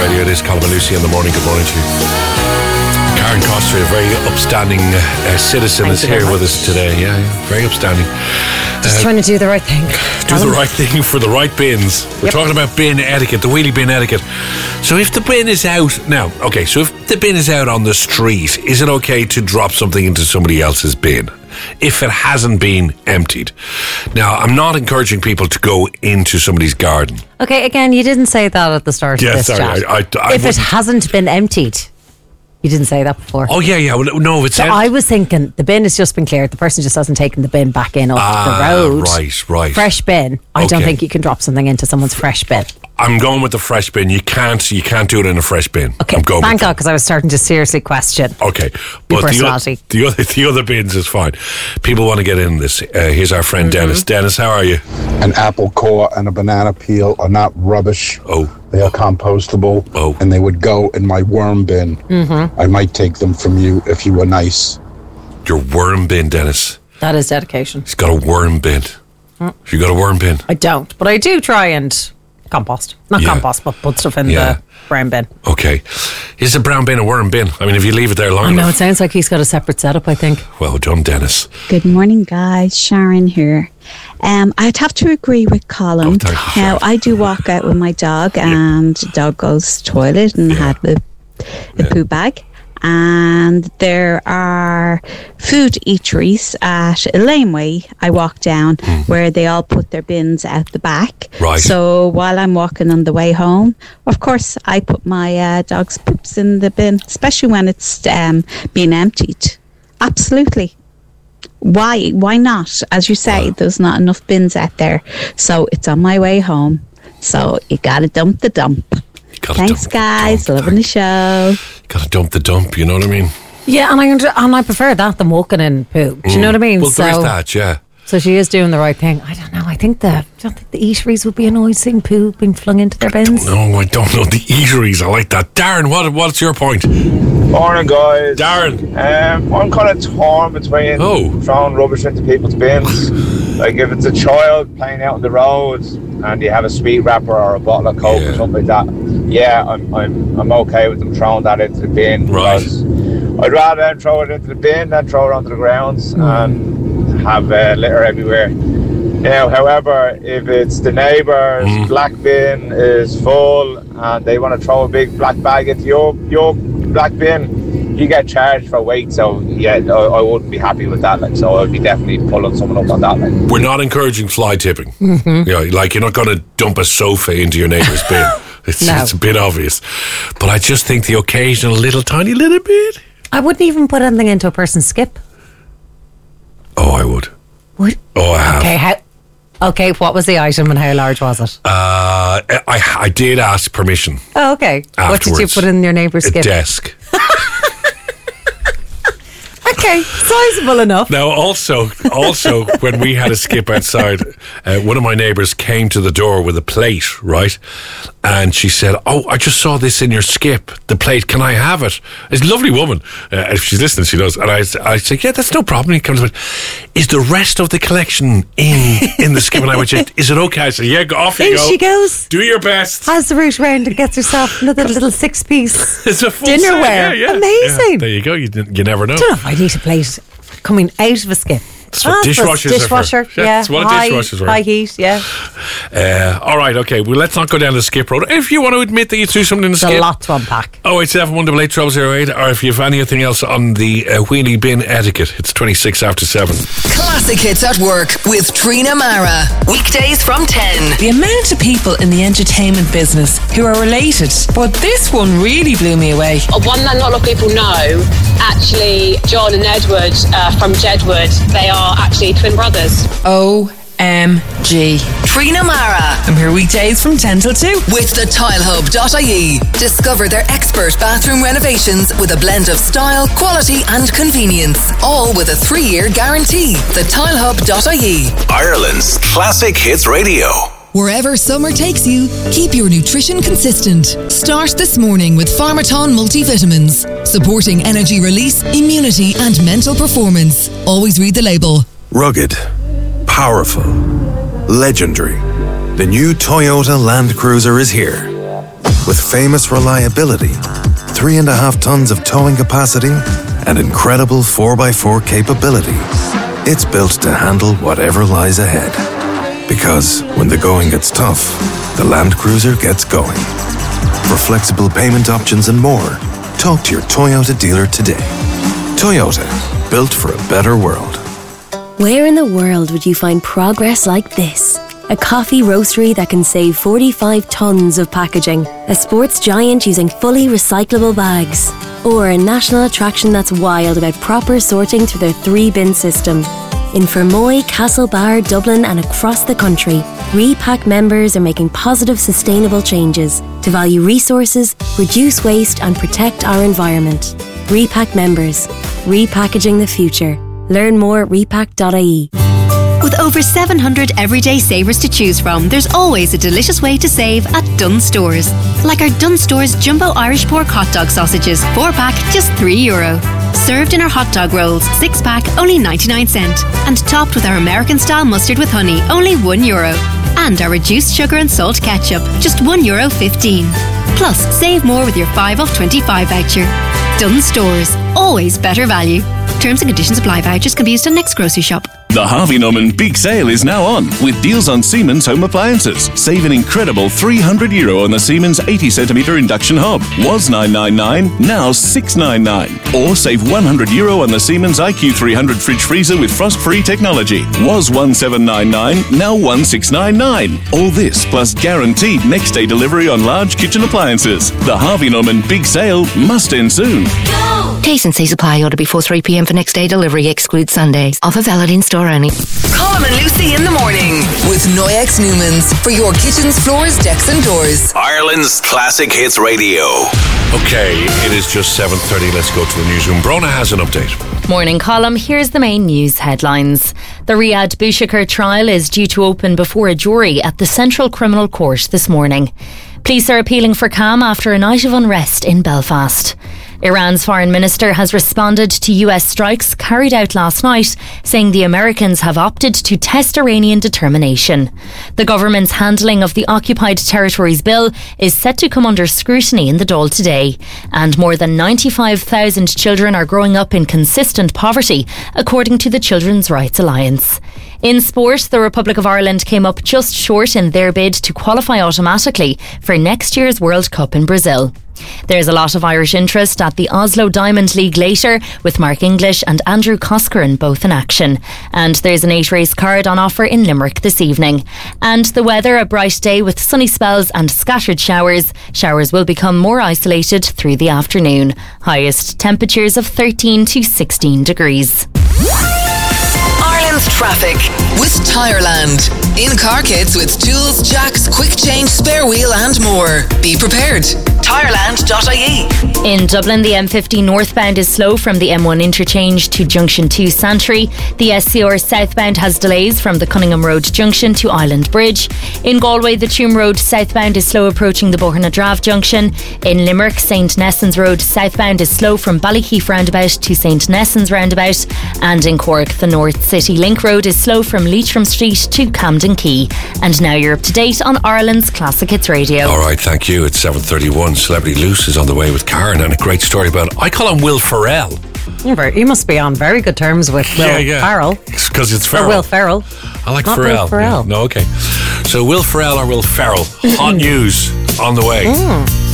Radio. It is Colin and Lucy in the morning. Good morning to you. Karen Coster, a very upstanding citizen, is here with us today. Yeah, very upstanding. Just trying to do the right thing. Do the right thing for the right bins. We're talking about bin etiquette, the wheelie bin etiquette. So if the bin is out now, so if the bin is out on the street, is it okay to drop something into somebody else's bin if it hasn't been emptied? Now, I'm not encouraging people to go into somebody's garden. Okay, again, you didn't say that at the start of this chat. If it hasn't been emptied. You didn't say that before. Oh, yeah. Well, no, it's... So I was thinking the bin has just been cleared. The person just hasn't taken the bin back in off the road. Right. Fresh bin. I don't think you can drop something into someone's fresh bin. I'm going with the fresh bin. You can't do it in a fresh bin. Okay, thank God, because I was starting to seriously question your personality. The other bins is fine. People want to get in this. Here's our friend Dennis. Dennis, how are you? An apple core and a banana peel are not rubbish. They are compostable. And they would go in my worm bin. I might take them from you if you were nice. Your worm bin, Dennis. That is dedication. He's got a worm bin. You got a worm bin? I don't, but I do try and compost. Not compost, but put stuff in the brown bin. Okay. Is a brown bin a worm bin? I mean, if you leave it there long enough. No, it sounds like he's got a separate setup, I think. Well done, Dennis. Good morning, guys. Sharon here. I'd have to agree with Colin. Now, I do walk out with my dog, and the dog goes to the toilet and had a poo bag. And there are food eateries at a laneway I walk down where they all put their bins out the back. Right. So while I'm walking on the way home, of course, I put my dog's poops in the bin, especially when it's being emptied. Absolutely. Why not? As you say, there's not enough bins out there. So it's on my way home. So you got to dump the dump. Thanks, guys. Loving the show. Got to dump the dump, you know what I mean? Yeah, and I prefer that than walking in poo. Do you know what I mean? Well, there's that, yeah. So she is doing the right thing. I don't know. I don't think the eateries would be annoyed seeing poo being flung into their bins. No, I don't know. The eateries, I like that. Darren, what's your point? Morning, guys. Darren. I'm kind of torn between throwing rubbish into people's bins. Like if it's a child playing out on the road and you have a sweet wrapper or a bottle of Coke or something like that, I'm okay with them throwing that into the bin. Right. Because I'd rather them throw it into the bin than throw it onto the grounds and have litter everywhere. Now, however, if it's the neighbour's black bin is full and they want to throw a big black bag into your black bin, you get charged for weight. So I wouldn't be happy with that. So I'd be definitely pulling someone up on that. We're not encouraging fly tipping. You're not going to dump a sofa into your neighbour's bin. It's a bit obvious. But I just think the occasional tiny little bit. I wouldn't even put anything into a person's skip. Oh, I would. Would? Oh, I have. Okay, what was the item and how large was it? I did ask permission. Oh, okay. Afterwards. What did you put in your neighbour's skip? A desk. Okay, sizable enough. Now, also, when we had a skip outside, one of my neighbours came to the door with a plate, right? And she said, I just saw this in your skip, the plate, can I have it? It's a lovely woman. If she's listening, she knows. And I said, yeah, that's no problem. He comes, is the rest of the collection in the skip? And I went, is it okay? I said, yeah, off you go. In she goes. Do your best. Has the route round and gets herself another little 6-piece it's a full dinnerware. Yeah. Amazing. Yeah, there you go. You never know. I don't know if I need a plate coming out of a skip. That's what dishwashers are for. That's what dishwashers are. High heat, yeah. All right, okay. Well, let's not go down the skip road. If you want to admit that you threw something in the skip. There's a lot to unpack. 087 188 0008, or if you have anything else on the wheelie bin etiquette, it's 26 after 7. Classic Hits at Work with Trina Mara. Weekdays from 10. The amount of people in the entertainment business who are related, but this one really blew me away. One that not a lot of people know, actually, John and Edward from Jedward, they are actually twin brothers. OMG. Trina Mara. I'm here weekdays from 10 till 2. With the tilehub.ie. Discover their expert bathroom renovations with a blend of style, quality and convenience. All with a 3-year guarantee. The tilehub.ie. Ireland's Classic Hits Radio. Wherever summer takes you, keep your nutrition consistent. Start this morning with Pharmaton multivitamins, supporting energy release, immunity and mental performance. Always read the label. Rugged, powerful, legendary. The new Toyota Land Cruiser is here. with famous reliability, 3.5 tons of towing capacity, and incredible 4x4 capability. It's built to handle whatever lies ahead. Because when the going gets tough, the Land Cruiser gets going. For flexible payment options and more, talk to your Toyota dealer today. Toyota, built for a better world. Where in the world would you find progress like this? A coffee roastery that can save 45 tonnes of packaging. A sports giant using fully recyclable bags. Or a national attraction that's wild about proper sorting through their 3-bin system. In Fermoy, Castlebar, Dublin and across the country, Repack members are making positive, sustainable changes to value resources, reduce waste and protect our environment. Repack members. Repackaging the future. Learn more at repack.ie. With over 700 everyday savers to choose from, there's always a delicious way to save at Dunnes Stores. Like our Dunnes Stores Jumbo Irish Pork Hot Dog Sausages, 4-pack, just €3. Served in our hot dog rolls, 6-pack, only 99¢. And topped with our American-style mustard with honey, only €1. And our reduced sugar and salt ketchup, just €1.15. Plus, save more with your 5 off 25 voucher. Dunnes Stores, always better value. Terms and conditions apply. Vouchers can be used on next grocery shop. The Harvey Norman Big Sale is now on, with deals on Siemens home appliances. Save an incredible €300 on the Siemens 80cm induction hob. Was $999, now $699. Or save €100 on the Siemens IQ300 fridge freezer with frost-free technology. Was $1799, now $1699. All this plus guaranteed next-day delivery on large kitchen appliances. The Harvey Norman Big Sale must end soon. T's and C's apply. Order before 3 p.m. for next day delivery. Excludes Sundays. Offer valid in store only. Colm and Lucy in the morning with Noyex Newmans for your kitchens, floors, decks and doors. Ireland's Classic Hits Radio. Okay, it is just 7:30. Let's go to the newsroom. Brona has an update. Morning, Colm. Here's the main news headlines. The Riyadh Bouchakir trial is due to open before a jury at the Central Criminal Court this morning. Police are appealing for calm after a night of unrest in Belfast. Iran's foreign minister has responded to US strikes carried out last night, saying the Americans have opted to test Iranian determination. The government's handling of the Occupied Territories Bill is set to come under scrutiny in the Dáil today, and more than 95,000 children are growing up in consistent poverty, according to the Children's Rights Alliance. In sport, the Republic of Ireland came up just short in their bid to qualify automatically for next year's World Cup in Brazil. There's a lot of Irish interest at the Oslo Diamond League later, with Mark English and Andrew Coscoran both in action. And there's an 8-race card on offer in Limerick this evening. And the weather, a bright day with sunny spells and scattered showers. Showers will become more isolated through the afternoon. Highest temperatures of 13 to 16 degrees. Ireland's traffic with Tireland. In-car kits with tools, jacks, quick change, spare wheel and more. Be prepared. Tireland.ie. In Dublin, the M50 northbound is slow from the M1 interchange to Junction 2 Santry. The SCR southbound has delays from the Cunningham Road junction to Island Bridge. In Galway, the Tuam Road southbound is slow approaching the Bohernadrave junction. In Limerick, St Nessans Road southbound is slow from Ballykeefe roundabout to St Nessans roundabout. And in Cork, the North City Link Road is slow from Leitrim Street to Camden Quay. And now you're up to date on Ireland's Classic Hits Radio. All right, thank you. It's 7:31. Celebrity Loose is on the way with Karen, and a great story about, I call him Will Ferrell. You must be on very good terms with Will Ferrell. Because it's Ferrell. Or Will Ferrell. I like Not Ferrell. Will Ferrell. Yeah, no, okay. So Will Ferrell or Will Ferrell? Hot news on the way.